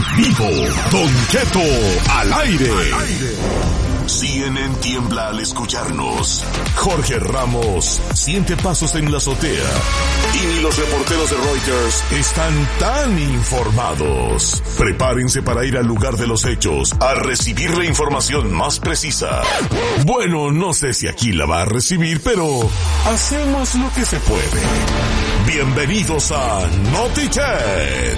vivo, Don Cheto al aire. CNN tiembla al escucharnos. Jorge Ramos siente pasos en la azotea. Y ni los reporteros de Reuters están tan informados. Prepárense para ir al lugar de los hechos a recibir la información más precisa. Bueno, no sé si aquí la va a recibir, pero hacemos lo que se puede. Bienvenidos a Notichet.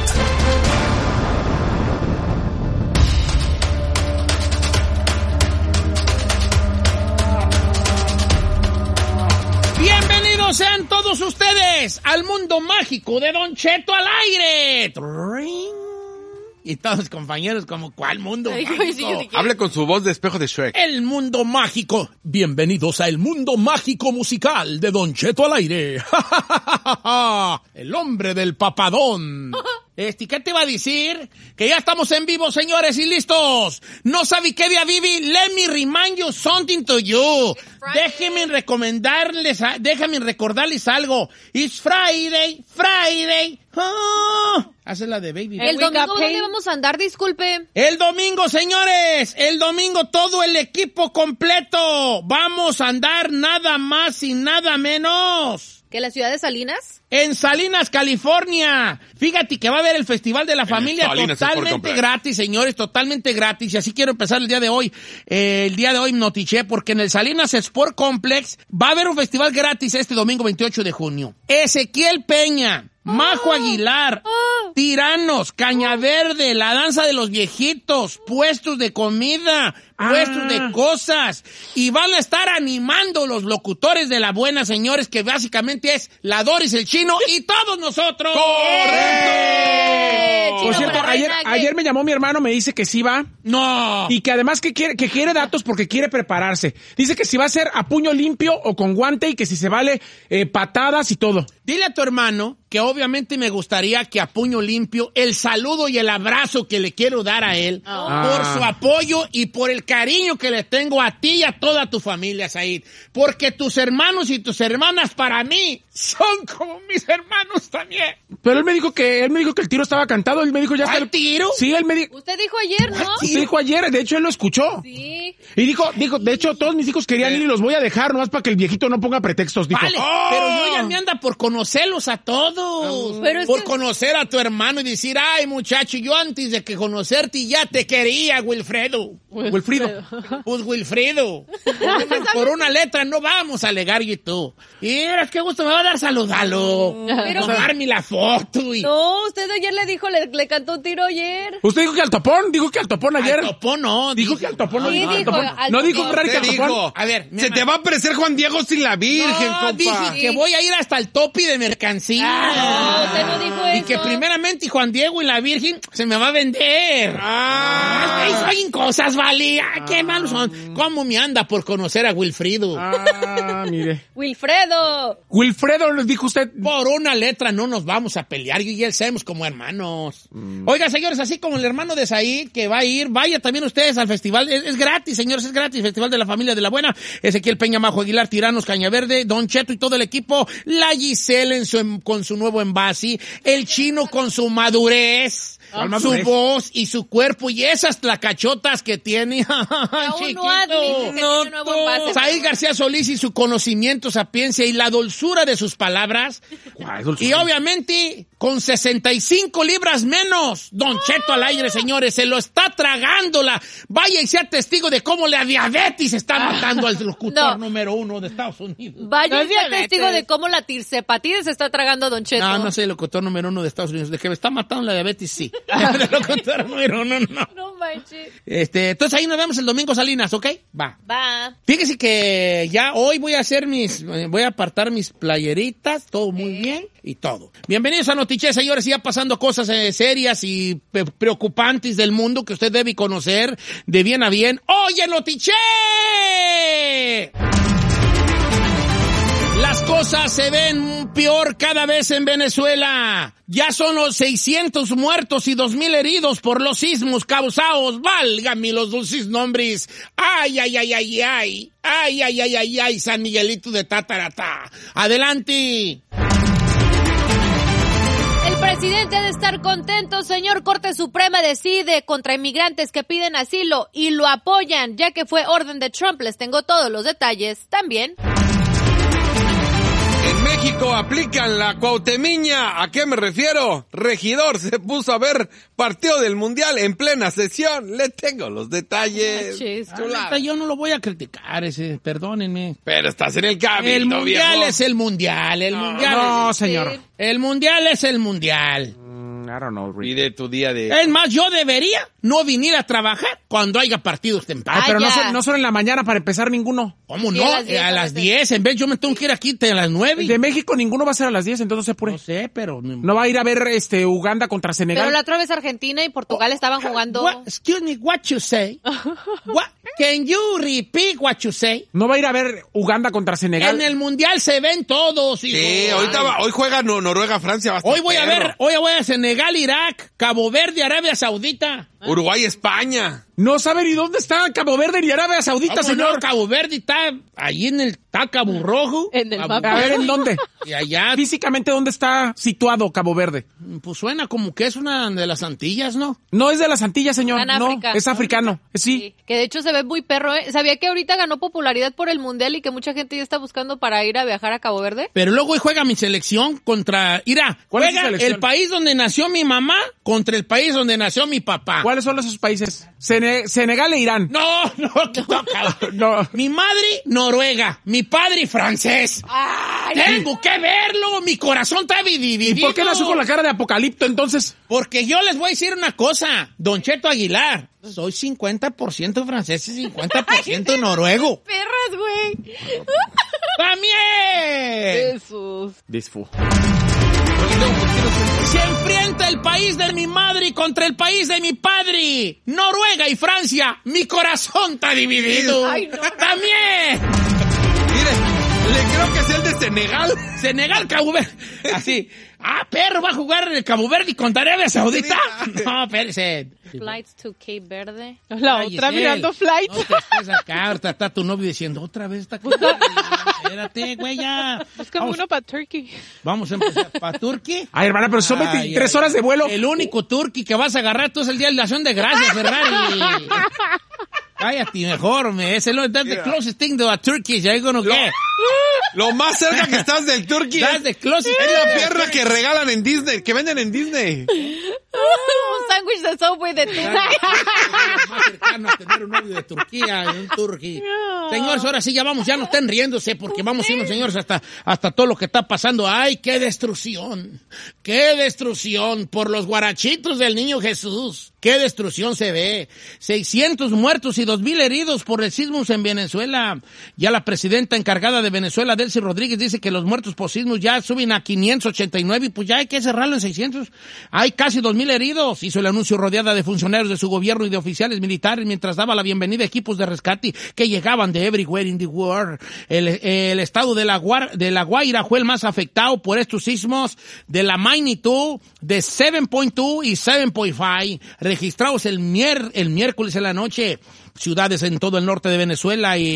Bienvenidos sean todos ustedes al mundo mágico de Don Cheto al aire. Y todos los compañeros como, ¿cuál mundo mágico? Hable con su voz de espejo de Shrek. El mundo mágico. Bienvenidos a el mundo mágico musical de Don Cheto al aire. El hombre del papadón. ¿Qué te va a decir? Que ya estamos en vivo, señores, y listos. ¿No sabe qué día viví? Let me remind you something to you. Déjenme recordarles algo. It's Friday. Hace la de Baby. ¿El domingo dónde vamos a andar? Disculpe. El domingo, señores. El domingo todo el equipo completo. Vamos a andar nada más y nada menos. ¿Que la ciudad de Salinas? En Salinas, California. Fíjate que va a haber el Festival de la Familia totalmente gratis, señores, totalmente gratis. Y así quiero empezar el día de hoy. Notiché, porque en el Salinas Sport Complex va a haber un festival gratis este domingo 28 de junio. Ezequiel Peña, Majo Aguilar, Tiranos, Caña Verde, la danza de los viejitos, puestos de comida, puestos de cosas. Y van a estar animando los locutores de la buena, señores, que básicamente es la Doris, el Chino y todos nosotros. ¡Correcto! Por cierto, ayer me llamó mi hermano, me dice que sí va. No. Y que además que quiere datos porque quiere prepararse. Dice que si va a ser a puño limpio o con guante y que si se vale patadas y todo. Dile a tu hermano que obviamente me gustaría que a puño limpio el saludo y el abrazo que le quiero dar a él por su apoyo y por el cariño que le tengo a ti y a toda tu familia, Said. Porque tus hermanos y tus hermanas para mí son como mis hermanos también. Pero él me dijo que el tiro estaba cantado. Él me dijo ya está el tiro. Sí, él me dijo. Usted dijo ayer, ¿no? Usted dijo ayer, de hecho él lo escuchó. Sí. Y dijo, de hecho todos mis hijos querían ir y los voy a dejar nomás para que el viejito no ponga pretextos, dijo. Vale, pero yo ya me anda por conocerlos a todos. Pero por conocer a tu hermano y decir, ay, muchacho, yo antes de que conocerte ya te quería, Wilfredo. Wilfrido. Pues Wilfredo. Por una letra no vamos a alegar yo y tú. Y verás qué gusto me va a dar saludarlo. Pero tomarme la foto. No, usted ayer le dijo, le cantó un tiro ayer. ¿Usted dijo que al topón? Dijo que al topón ayer. Al topón no. Dijo que al topón no. Sí, No dijo Ferrari que al topón. A ver, se te va a aparecer Juan Diego sin la Virgen, no, compa. Dije que voy a ir hasta el topi de mercancía. No, usted no dijo eso. Y que primeramente Juan Diego y la Virgen se me va a vender. Hay cosas, vale. Qué malos son. ¿Cómo me anda por conocer a Wilfrido? Mire. Wilfredo, les dijo usted. Por una letra no nos vamos a pelear. Yo y él somos como hermanos. Oiga, señores, así como el hermano de Said que va a ir, vaya también ustedes al festival. Es gratis, señores, es gratis. Festival de la Familia de la Buena. Ezequiel Peña, Majo Aguilar, Tiranos, Caña Verde, Don Cheto y todo el equipo. La Giselle con su nuevo envase. El Chino con su madurez. Su voz y su cuerpo y esas tlacachotas que tiene. Chiquito. No. Said García Solís y su conocimiento, sapiencia y la dulzura de sus palabras. Y obviamente con 65 libras menos. Don Cheto al aire, señores, se lo está tragando vaya y sea testigo de cómo la diabetes está matando al locutor número 1 de Estados Unidos. Vaya y sea testigo de cómo la tirsepatide se está tragando a Don Cheto. No soy el locutor número 1 de Estados Unidos. De que me está matando la diabetes, sí. El locutor número 1, no. No manches. Entonces ahí nos vemos el domingo, Salinas, ¿ok? Va. Fíjese que ya hoy voy a apartar mis playeritas, todo muy bien y todo. Bienvenidos a Notiche, señores, ya pasando cosas serias y preocupantes del mundo que usted debe conocer de bien a bien. ¡Oye, Notiche! Las cosas se ven peor cada vez en Venezuela. Ya son los 600 muertos y 2,000 heridos por los sismos causados. Válgame los dulces nombres. Ay, San Miguelito de Tataratá. Adelante. El presidente ha de estar contento, señor. Corte Suprema decide contra inmigrantes que piden asilo y lo apoyan, ya que fue orden de Trump. Les tengo todos los detalles también. En México aplican la cuautemiña. ¿A qué me refiero? Regidor se puso a ver partido del Mundial en plena sesión. Le tengo los detalles. Yo no lo voy a criticar, perdónenme. Pero estás en el cabildo, el Mundial viejo. Es el Mundial. No, señor. El Mundial es el Mundial. I don't know, Rick. Y de tu día de... Es más, yo debería no venir a trabajar cuando haya partidos tempranos. Pero no son en la mañana para empezar ninguno. ¿Cómo Sí, no? a las 10, a las 10. En vez yo me tengo que ir aquí a las 9. De México ninguno va a ser a las 10, entonces se apure. No sé, pero... No va a ir a ver Uganda contra Senegal. Pero la otra vez Argentina y Portugal estaban jugando. Excuse me, what you say? Can you repeat what you say? No va a ir a ver Uganda contra Senegal. En el Mundial se ven todos. Sí, hoy juega Noruega-Francia. Hoy voy a ver Senegal, Irak, Cabo Verde, Arabia Saudita. Uruguay-España. No sabe ni dónde está Cabo Verde ni Arabia Saudita, señor. No, Cabo Verde está ahí está Cabo Rojo. En el Cabo mapa. A ver, ¿en dónde? Y allá, Físicamente, ¿dónde está situado Cabo Verde? pues suena como que es una de las Antillas, ¿no? No es de las Antillas, señor. Está en No, África. es africano. Sí. Sí, que de hecho se ve muy perro, ¿eh? ¿Sabía que ahorita ganó popularidad por el Mundial y que mucha gente ya está buscando para ir a viajar a Cabo Verde? Pero luego hoy juega mi selección contra... ¿Cuál es su juega selección? el país donde nació mi mamá contra el país donde nació mi papá. ¿Cuáles son esos países? Senegal e Irán. No, No. Mi madre, Noruega. Mi padre, francés. Ay, Tengo que verlo. Mi corazón está dividido. ¿Y por qué nació con la cara de apocalipto entonces? Porque yo les voy a decir una cosa. Don Cheto Aguilar. Soy 50% francés y 50% noruego. perras, güey. ¡También! Jesús. Disfu. Se enfrenta el país de mi madre contra el país de mi padre. Noruega y Francia. Mi corazón está dividido. Ay, no. ¡También! Mire, le creo que es el de Senegal. Senegal, Cabo Verde. Así. Perro, va a jugar el Cabo Verde contra Arabia Saudita. No, espérese. Flights to Cape Verde. La Ay, otra Giselle, mirando flight. No te estés acá, ahorita está tu novio diciendo, otra vez está acá. Espérate, güey, ya. Búscame uno para Turkey. Vamos a empezar. ¿Para Turquía? Ay, hermana, pero son 23 horas de vuelo. El único turqui que vas a agarrar tú es el Día de la Acción de Gracias, Ferrari. Cállate mejor, es el the closest thing to a turkey you're gonna get. Lo más cerca que estás del Turkey That's the closest es la pierna que regalan en Disney, que venden en Disney. Un sándwich de Subway de Turquía. Más cercano a tener un novio de Turquía, un turqui. Señores, ahora sí ya vamos, ya no estén riéndose porque vamos a irnos, señores, hasta todo lo que está pasando. ¡Ay, qué destrucción! ¡Qué destrucción! Por los guarachitos del niño Jesús. ¡Qué destrucción se ve! 600 muertos y 2,000 heridos por el sismos en Venezuela. Ya la presidenta encargada de Venezuela, Delcy Rodríguez, dice que los muertos por sismos ya suben a 589 y pues ya hay que cerrarlo en 600. Hay casi 2,000 heridos. Hizo el anuncio rodeada de funcionarios de su gobierno y de oficiales militares mientras daba la bienvenida a equipos de rescate que llegaban de everywhere in the world. El estado de la Guaira fue el más afectado por estos sismos de la magnitud de 7.2 y 7.5 registrados el miércoles en la noche. Ciudades en todo el norte de Venezuela y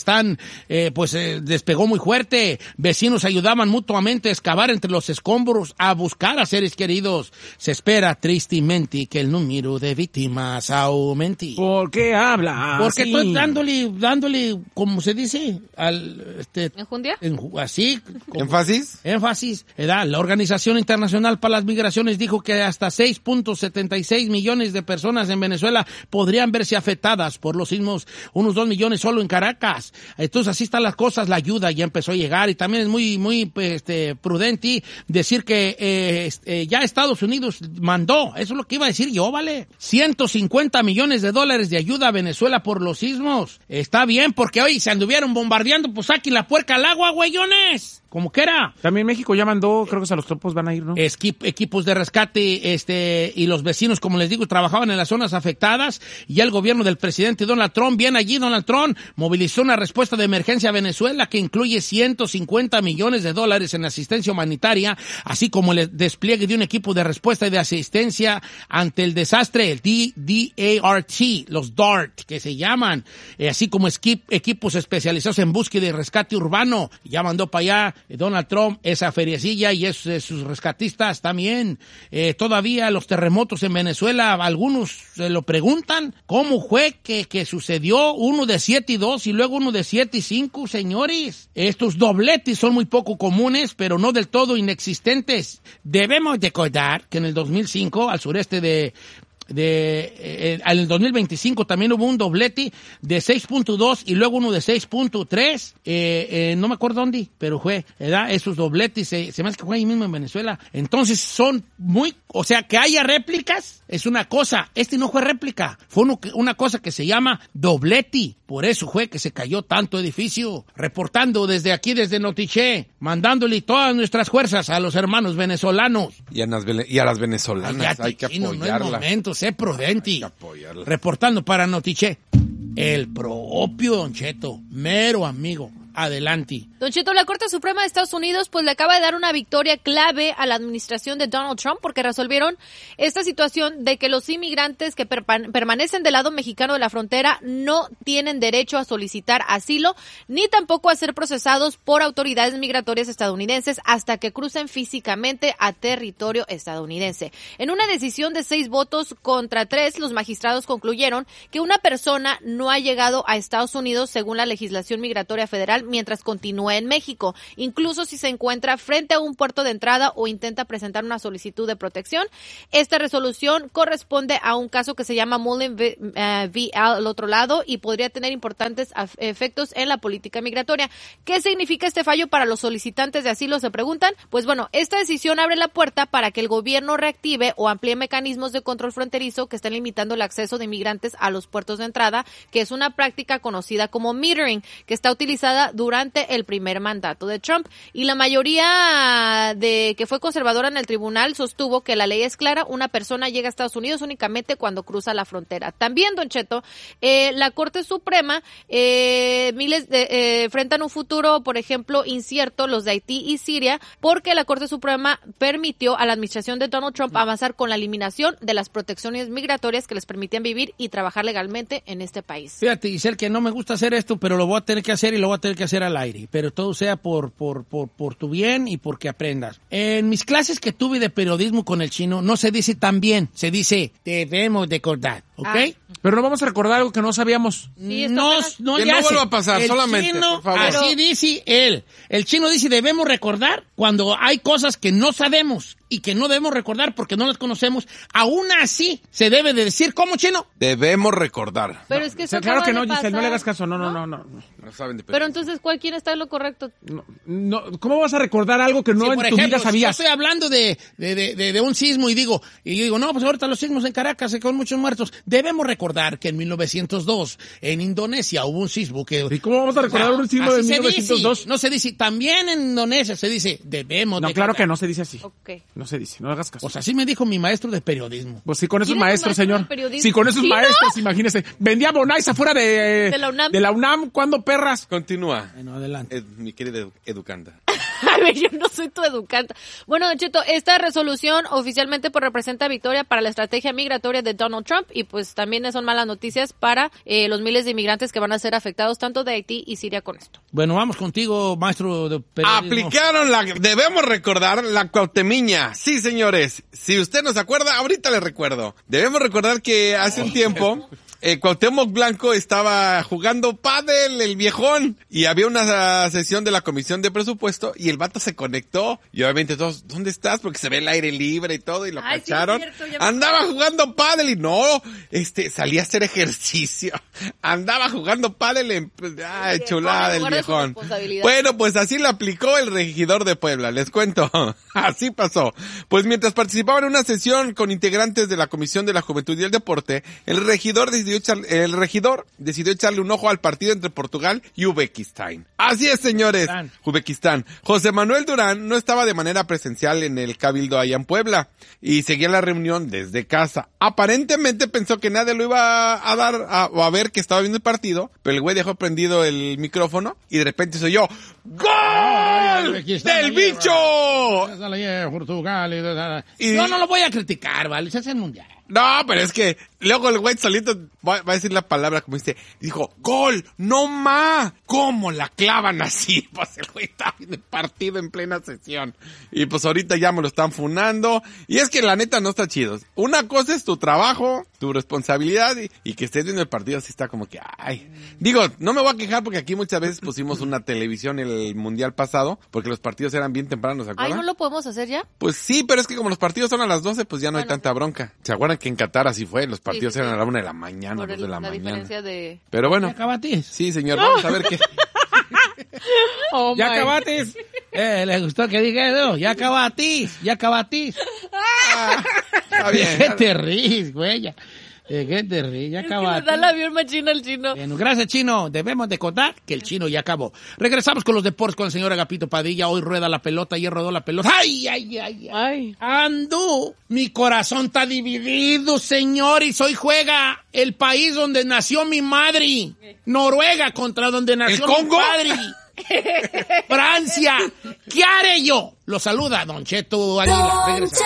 despegó muy fuerte. Vecinos ayudaban mutuamente a excavar entre los escombros, a buscar a seres queridos. Se espera tristemente que el número de víctimas aumente. ¿Por qué habla? Porque así? estoy dándole, como se dice, ¿Enjundia? Así. ¿Énfasis? La Organización Internacional para las Migraciones dijo que hasta 6.76 millones de personas en Venezuela podrían verse afectadas por los sismos, unos 2 millones solo en Caracas. Entonces así están las cosas, la ayuda ya empezó a llegar y también es muy prudente decir que ya Estados Unidos mandó, eso es lo que iba a decir yo, ¿vale? $150 millones de ayuda a Venezuela por los sismos. Está bien, porque hoy se anduvieron bombardeando, pues saquen la puerca al agua, güeyones. Como que era. También México ya mandó, creo que a los topos van a ir, ¿no? Equipos de rescate, y los vecinos, como les digo, trabajaban en las zonas afectadas, y ya el gobierno del presidente Donald Trump, bien allí Donald Trump, movilizó una respuesta de emergencia a Venezuela que incluye $150 millones en asistencia humanitaria, así como el despliegue de un equipo de respuesta y de asistencia ante el desastre, el DART, los DART, que se llaman, así como equipos especializados en búsqueda y rescate urbano. Ya mandó para allá Donald Trump esa feriecilla y sus rescatistas también. Todavía los terremotos en Venezuela, algunos se lo preguntan, ¿cómo fue que sucedió uno de 7.2 y luego uno de 7.5, señores? Estos dobletes son muy poco comunes, pero no del todo inexistentes. Debemos recordar que en el 2005, al sureste en el 2025 también hubo un doblete de 6.2 y luego uno de 6.3, no me acuerdo dónde, pero fue, ¿verdad? Esos dobletes se me hace que fue ahí mismo en Venezuela. Entonces son o sea, que haya réplicas es una cosa, no fue réplica, fue una cosa que se llama doblete, por eso fue que se cayó tanto edificio. Reportando desde aquí, desde Notiche, mandándole todas nuestras fuerzas a los hermanos venezolanos. Y a las venezolanas, hay que apoyarla. No es momento, sé prudente. Reportando para Notiche, el propio Don Cheto, mero amigo. Adelante. Don Cheto, la Corte Suprema de Estados Unidos pues le acaba de dar una victoria clave a la administración de Donald Trump porque resolvieron esta situación de que los inmigrantes que permanecen del lado mexicano de la frontera no tienen derecho a solicitar asilo ni tampoco a ser procesados por autoridades migratorias estadounidenses hasta que crucen físicamente a territorio estadounidense. En una decisión de 6 votos contra 3, los magistrados concluyeron que una persona no ha llegado a Estados Unidos según la legislación migratoria federal mientras continúe en México, incluso si se encuentra frente a un puerto de entrada o intenta presentar una solicitud de protección. Esta resolución corresponde a un caso que se llama Mullen v. al otro lado y podría tener importantes efectos en la política migratoria. ¿Qué significa este fallo para los solicitantes de asilo? Se preguntan. Pues bueno, esta decisión abre la puerta para que el gobierno reactive o amplíe mecanismos de control fronterizo que están limitando el acceso de inmigrantes a los puertos de entrada, que es una práctica conocida como metering, que está utilizada durante el primer mandato de Trump. Y la mayoría que fue conservadora en el tribunal sostuvo que la ley es clara, una persona llega a Estados Unidos únicamente cuando cruza la frontera. También, Don Cheto, la Corte Suprema enfrentan un futuro, por ejemplo, incierto, los de Haití y Siria, porque la Corte Suprema permitió a la administración de Donald Trump avanzar con la eliminación de las protecciones migratorias que les permitían vivir y trabajar legalmente en este país. Fíjate, Giselle, que no me gusta hacer esto, pero lo voy a tener que hacer y lo voy a tener que hacer al aire, pero todo sea por tu bien y porque aprendas. En mis clases que tuve de periodismo con el chino, no se dice también, se dice debemos recordar, ¿ok? Pero no vamos a recordar algo que no sabíamos. Sí, que no vuelva a pasar, el solamente, chino, por favor. Así dice él. El chino dice debemos recordar cuando hay cosas que no sabemos y que no debemos recordar porque no las conocemos. Aún así, se debe de decir, ¿cómo, chino? Debemos recordar. Pero es que eso claro que no, Giselle, no le hagas caso, no. No saben de Pero entonces, ¿quién está en lo correcto? No, ¿cómo vas a recordar algo que no Sí, en por tu ejemplo, vida sabías? Si yo estoy hablando de un sismo y yo digo, no, pues ahorita los sismos en Caracas con muchos muertos. Debemos recordar que en 1902 en Indonesia hubo un sismo que... ¿Y cómo vamos a recordar un sismo de 1902? No se dice, también en Indonesia se dice, debemos No, recordar. claro que no se dice así. Okay. No se dice, no hagas caso. Pues así me dijo mi maestro de periodismo. Pues sí, con esos ¿Quién es tu maestros, maestro señor. de periodismo? Sí, con esos ¿Sí, maestros, imagínese. Vendía bonais afuera de la UNAM. ¿Cuándo, perras? Continúa. Bueno, adelante. Mi querida educanda. A ver, yo no soy tu educanda. Bueno, Don Cheto, esta resolución oficialmente pues representa victoria para la estrategia migratoria de Donald Trump y pues también son malas noticias para los miles de inmigrantes que van a ser afectados tanto de Haití y Siria con esto. Bueno, vamos contigo, maestro de periodismo. Aplicaron debemos recordar la cuautemiña. Sí, señores. Si usted no se acuerda, ahorita le recuerdo. Debemos recordar que hace un tiempo... Cuauhtémoc Blanco estaba jugando pádel, el viejón, y había una sesión de la Comisión de Presupuesto y el vato se conectó y obviamente todos, ¿dónde estás? Porque se ve el aire libre y todo y lo cacharon. Sí, andaba jugando pádel y no, salía a hacer ejercicio. Andaba jugando pádel chulada del viejón. Bueno, pues así le aplicó el regidor de Puebla, les cuento. Así pasó. Pues mientras participaba en una sesión con integrantes de la Comisión de la Juventud y el Deporte, el regidor decidió echarle un ojo al partido entre Portugal y Uzbekistán. Así es, señores. Uzbekistán. José Manuel Durán no estaba de manera presencial en el Cabildo allá en Puebla y seguía la reunión desde casa. Aparentemente pensó que nadie lo iba a dar o a ver que estaba viendo el partido, pero el güey dejó prendido el micrófono y de repente soy yo. ¡Gol! ¡Del bicho! Yo no lo voy a criticar, ¿vale? Se hace el mundial. No, pero es que luego el güey solito va a decir la palabra como dijo, gol, no ma. ¿Cómo la clavan así? Pues el güey está en el partido en plena sesión. Y pues ahorita ya me lo están funando. Y es que la neta no está chido. Una cosa es tu trabajo, tu responsabilidad y que estés viendo el partido así está como que, ay. Digo, no me voy a quejar porque aquí muchas veces pusimos una televisión el mundial pasado porque los partidos eran bien tempranos, ¿se acuerdan? Ay, ¿no lo podemos hacer ya? Pues sí, pero es que como los partidos son a las 12, pues ya no hay tanta bronca. ¿Se acuerdan que en Qatar así fue? Los partidos eran a la 1 de la mañana, 2 de la mañana. Diferencia de... Pero bueno. ¿Ya acabatis? Sí, señor, vamos a ver qué. ¿Ya acabatis? ¿Le gustó que diga eso? ¿Ya acabatis? Está bien. ¿Qué te ríes, güey? ¿Qué te ríes? Ya acabatis. Da la bien machina al chino. Bueno, gracias, Chino. Debemos de contar que el Chino ya acabó. Regresamos con los deportes con el señor Agapito Padilla. Hoy rueda la pelota, ayer rodó la pelota. ¡Ay! Ando, mi corazón está dividido, señores. Hoy juega el país donde nació mi madre. Noruega contra donde nació mi padre. Francia. ¿Qué haré yo? Lo saluda Don Cheto Aguila. Regresamos.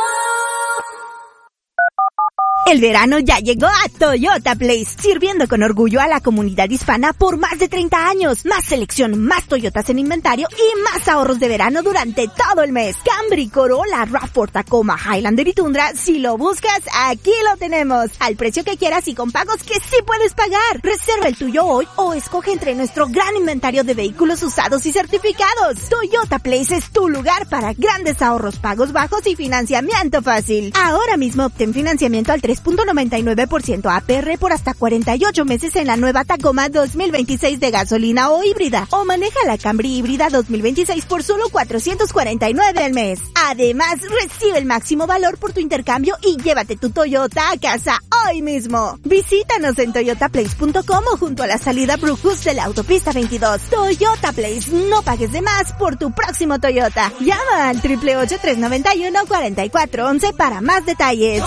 El verano ya llegó a Toyota Place, sirviendo con orgullo a la comunidad hispana por más de 30 años. Más selección, más Toyotas en inventario y más ahorros de verano durante todo el mes. Camry, Corolla, RAV4, Tacoma, Highlander y Tundra, si lo buscas, aquí lo tenemos. Al precio que quieras y con pagos que sí puedes pagar. Reserva el tuyo hoy o escoge entre nuestro gran inventario de vehículos usados y certificados. Toyota Place es tu lugar para grandes ahorros, pagos bajos y financiamiento fácil. Ahora mismo obtén financiamiento al 3.99% APR por hasta 48 meses en la nueva Tacoma 2026 de gasolina o híbrida. O maneja la Camry híbrida 2026 por solo $449 al mes. Además, recibe el máximo valor por tu intercambio y llévate tu Toyota a casa hoy mismo. Visítanos en toyotaplace.com o junto a la salida Brucus de la autopista 22. Toyota Place, no pagues de más por tu próximo Toyota. Llama al 888-391-4411 para más detalles.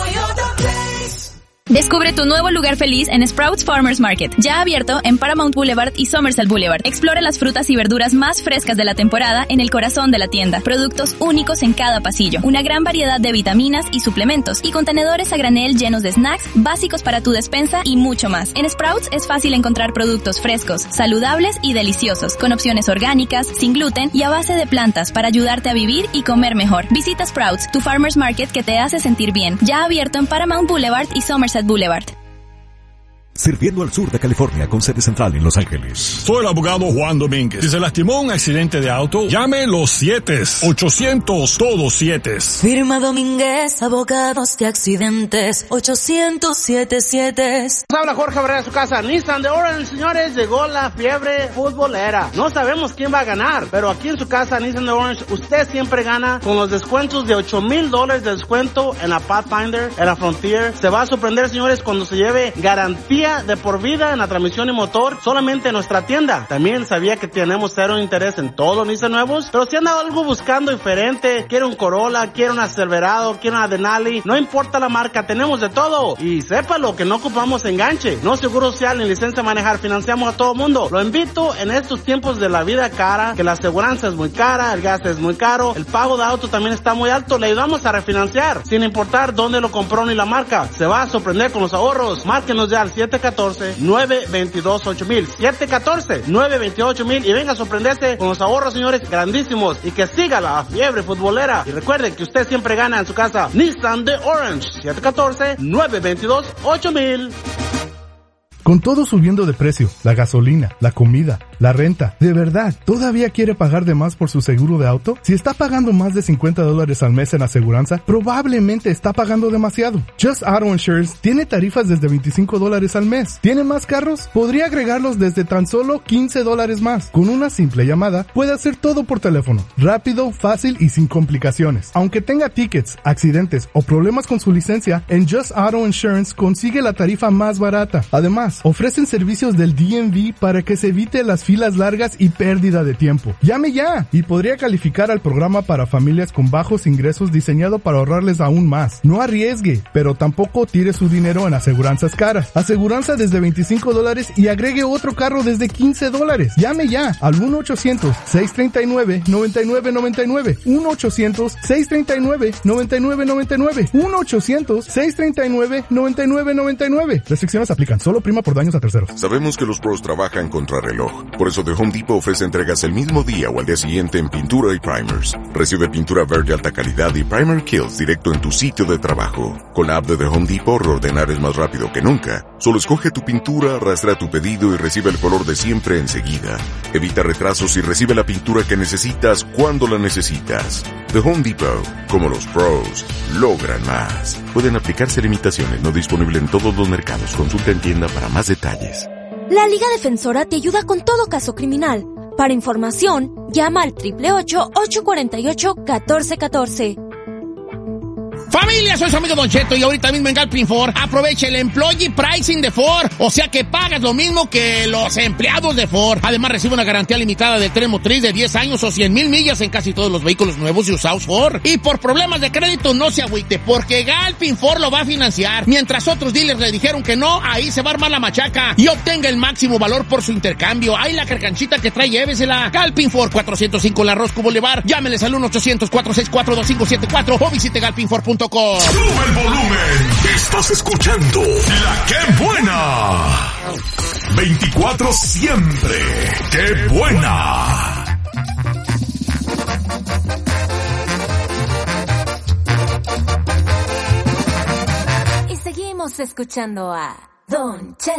Descubre tu nuevo lugar feliz en Sprouts Farmers Market, ya abierto en Paramount Boulevard y Somerset Boulevard. Explora las frutas y verduras más frescas de la temporada en el corazón de la tienda. Productos únicos en cada pasillo, una gran variedad de vitaminas y suplementos y contenedores a granel llenos de snacks básicos para tu despensa y mucho más. En Sprouts es fácil encontrar productos frescos, saludables y deliciosos, con opciones orgánicas, sin gluten y a base de plantas para ayudarte a vivir y comer mejor. Visita Sprouts, tu Farmers Market que te hace sentir bien, ya abierto en Paramount Boulevard y Somerset Boulevard. Sirviendo al sur de California con sede central en Los Ángeles. Soy el abogado Juan Domínguez. Si se lastimó en un accidente de auto, llame los 7-800 todos 7. Firma Domínguez, abogados de accidentes, 800-77. Habla Jorge Barrera de su casa. Nissan de Orange, señores, llegó la fiebre futbolera. No sabemos quién va a ganar, pero aquí en su casa, Nissan de Orange, usted siempre gana con los descuentos de $8,000 de descuento en la Pathfinder, en la Frontier. Se va a sorprender, señores, cuando se lleve garantía de por vida en la transmisión y motor solamente en nuestra tienda. También sabía que tenemos cero interés en todos los Nissan nuevos, pero si anda algo buscando diferente, quiere un Corolla, quiere una Silverado, quiere una Denali, no importa la marca, tenemos de todo. Y sépalo que no ocupamos enganche, no seguro social ni licencia de manejar, financiamos a todo mundo. Lo invito en estos tiempos de la vida cara, que la aseguranza es muy cara, el gas es muy caro, el pago de auto también está muy alto, le ayudamos a refinanciar, sin importar dónde lo compró ni la marca. Se va a sorprender con los ahorros. Márquenos ya al 714-922-8000, 714-922-8000 y venga a sorprenderse con los ahorros, señores, grandísimos, y que siga la fiebre futbolera. Y recuerde que usted siempre gana en su casa. Nissan de Orange, 714-922-8000. Con todo subiendo de precio, la gasolina, la comida, la renta, ¿de verdad todavía quiere pagar de más por su seguro de auto? Si está pagando más de $50 al mes en aseguranza, probablemente está pagando demasiado. Just Auto Insurance tiene tarifas desde $25 al mes. ¿Tiene más carros? Podría agregarlos desde tan solo $15 más. Con una simple llamada, puede hacer todo por teléfono. Rápido, fácil y sin complicaciones. Aunque tenga tickets, accidentes o problemas con su licencia, en Just Auto Insurance consigue la tarifa más barata. Además, ofrecen servicios del DMV para que se evite las filas largas y pérdida de tiempo. Llame ya y podría calificar al programa para familias con bajos ingresos diseñado para ahorrarles aún más. No arriesgue, pero tampoco tire su dinero en aseguranzas caras. Aseguranza desde $25 y agregue otro carro desde $15. Llame ya al 1-800-639-9999. 1-800-639-9999. 1-800-639-9999. Restricciones aplican. Solo prima por daños a terceros. Sabemos que los pros trabajan contra reloj. Por eso The Home Depot ofrece entregas el mismo día o al día siguiente en pintura y primers. Recibe pintura verde alta calidad y primer kills directo en tu sitio de trabajo. Con la app de The Home Depot, reordenar es más rápido que nunca. Solo escoge tu pintura, arrastra tu pedido y recibe el color de siempre enseguida. Evita retrasos y recibe la pintura que necesitas cuando la necesitas. The Home Depot, como los pros, logran más. Pueden aplicarse limitaciones, no disponible en todos los mercados. Consulta en tienda para más detalles. La Liga Defensora te ayuda con todo caso criminal. Para información, llama al 888-848-1414. Familia, soy su amigo Don Cheto y ahorita mismo en Galpin Ford aprovecha el Employee Pricing de Ford, o sea que pagas lo mismo que los empleados de Ford. Además recibe una garantía limitada de tren motriz de 10 años o 100,000 millas en casi todos los vehículos nuevos y usados Ford. Y por problemas de crédito no se agüite, porque Galpin Ford lo va a financiar. Mientras otros dealers le dijeron que no, ahí se va a armar la machaca y obtenga el máximo valor por su intercambio. Ahí la carcanchita que trae, llévesela. Galpin Ford, 405 La Rosco Boulevard. Llámeles al 1-800-464-2574 o visite galpinford.com. ¡Sube el volumen! Estás escuchando La Qué Buena. 24 siempre. ¡Qué buena! Y seguimos escuchando a Don Cheto.